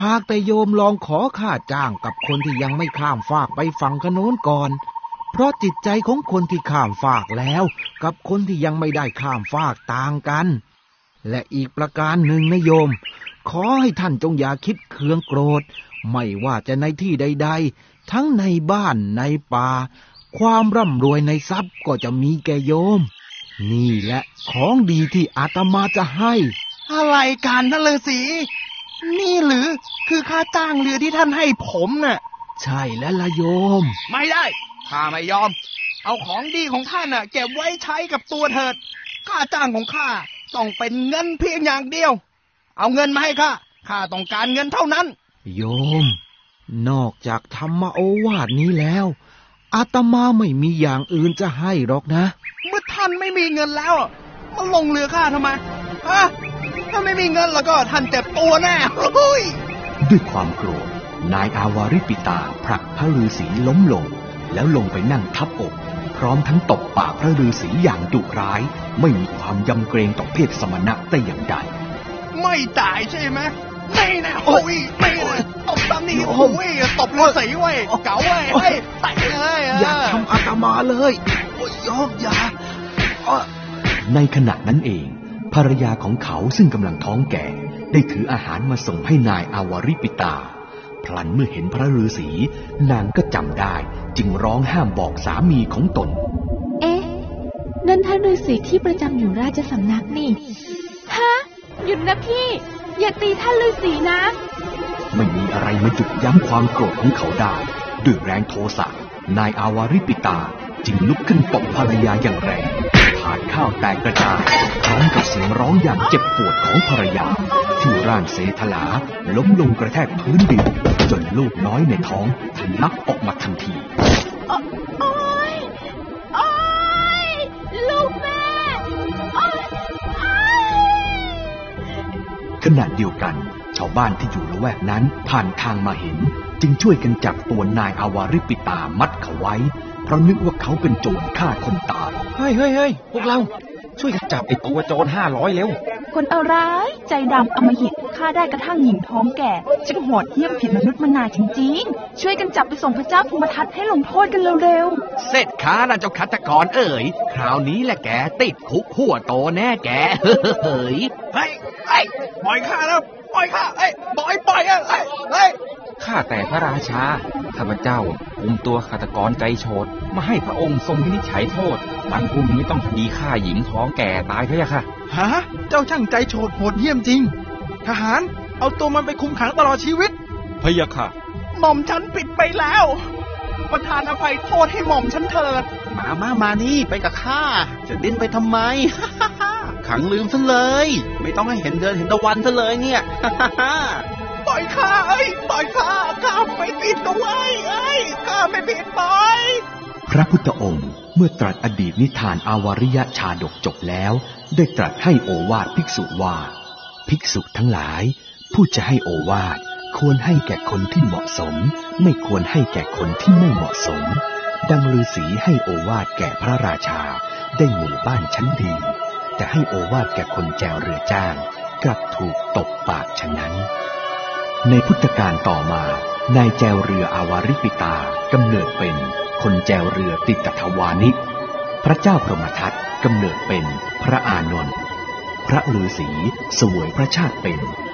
หากแต่โยมลองขอค่าจ้างกับคนที่ยังไม่ข้ามฟากไปฝั่งโน้นก่อนเพราะจิตใจของคนที่ข้ามฟากแล้วกับคนที่ยังไม่ได้ข้ามฟากต่างกันและอีกประการหนึ่งนะโยมขอให้ท่านจงอย่าคิดเคืองโกรธไม่ว่าจะในที่ใดๆทั้งในบ้านในป่าความร่ำรวยในทรัพย์ก็จะมีแก่โยมนี่แหละของดีที่อาตมาจะให้อะไรกันท่านฤาษีนี่หรือคือค่าจ้างเรือที่ท่านให้ผมน่ะใช่แล้วล่ะโยมไม่ได้ข้าไม่ยอมเอาของดีของท่านน่ะเก็บไว้ใช้กับตัวเถิดค่าจ้างของข้าต้องเป็นเงินเพียงอย่างเดียวเอาเงินมาให้ข้าต้องการเงินเท่านั้นโยมนอกจากธรรมโอวาทนี้แล้วอาตมาไม่มีอย่างอื่นจะให้หรอกนะเมื่อท่านไม่มีเงินแล้วมาลงเรือข้าทำไมถ้าไม่มีเงินแล้วก็ท่านเจ็บตัวแน่ด้วยความโกรธนายอาวาริปิตาผลักพระฤาษีล้มลงแล้วลงไปนั่งทับอกพร้อมทั้งตบปากพระฤาษีอย่างดุร้ายไม่มีความยำเกรงต่อเพศสมณะแต่อย่างใดไม่ตายใช่ไหมไม่นะโอ้ยไม่นะตบตามนี่โอ้ยตบฤาษีไว้เก๋าไว้แตะเลยอย่าทำอาตมาเลยโอ้ยโยมอย่าในขณะนั้นเองภรรยาของเขาซึ่งกำลังท้องแก่ได้ถืออาหารมาส่งให้นายอาวาริปิตาพลันเมื่อเห็นพระฤาษีนางก็จำได้จึงร้องห้ามบอกสามีของตนนั่นท่านฤาษีที่ประจำอยู่ราชสำนักนี่ฮะหยุดนะพี่อย่าตีท่านฤาษีนะไม่มีอะไรมาหยุดยั้งความโกรธของเขาได้ด้วยแรงโทสะนายอาวาริปิตาจึงลุกขึ้นตบภรรยาอย่างแรงถาดข้าวแตกกระจายพร้อมกับเสียงร้องอย่างเจ็บปวดของภรรยาที่ร่างเสถลาล้มลงกระแทกพื้นดินจนลูกน้อยในท้องทะลักออกมาทันทีโอ๊ยลูกแม่ขณะเดียวกันชาวบ้านที่อยู่ละแวกนั้นผ่านทางมาเห็นจึงช่วยกันจับตัวนายอาวาริปิตามัดเขาไว้เพราะนึกว่าเขาเป็นโจรฆ่าคนตายเฮ้ยพวกเราช่วยกันจับไอ้ตัวโจร500เร็วคนอะไรใจดำอำมหิตฆ่าได้กระทั่งหญิงท้องแก่จึงโหดเหี้ยมผิดมนุษย์มนาจริงๆช่วยกันจับไปส่งพระเจ้าภูมิทัตให้ลงโทษกันเร็วๆเสร็จข้านะเจ้าฆาตกรคราวนี้แหละแกติดคุกหัวโตแน่แกเฮ้ยปล่อยข้าแล้วปล่อยข้าปล่อยข้าแต่พระราชาข้าพเจ้าคุมตัวฆาตกรใจโฉดมาให้พระองค์ทรงวินิจฉัยโทษวันพรุ่งนี้ต้องคดีฆ่าหญิงท้องแก่ตายพะยะค่ะฮะเจ้าช่างใจโฉดโหดเหี้ยมจริงทหารเอาตัวมันไปคุมขังตลอดชีวิตพะยะค่ะหม่อมฉันผิดไปแล้วประทานอภัยโทษให้หม่อมฉันเถิดมานี่ไปกับข้าจะดิ้นไปทำไม ขังลืมซะเลยไม่ต้องให้เห็นเดือนเห็นตะวันซะเลยเนี่ยปล่อยข้าปล่อยข้าไม่ผิดนะเว้ยข้าไม่ผิดปล่อยพระพุทธองค์เมื่อตรัสอดีตนิทานอาวาริยชาดกจบแล้วได้ตรัสให้โอวาทภิกษุว่าภิกษุทั้งหลายผู้จะให้โอวาทควรให้แก่คนที่เหมาะสมไม่ควรให้แก่คนที่ไม่เหมาะสมดังฤาษีให้โอวาทแก่พระราชาได้หมู่บ้านชั้นดีแต่ให้โอวาทแก่คนแจวเรือจ้างกลับถูกตบปากฉะนั้นในพุทธกาลต่อมานายแจวเรืออาวาริปิตากำเนิดเป็นคนแจวเรือติตถวานิชพระเจ้าพรหมทัตกำเนิดเป็นพระอานนท์พระฤาษีเสวยพระชาติเป็น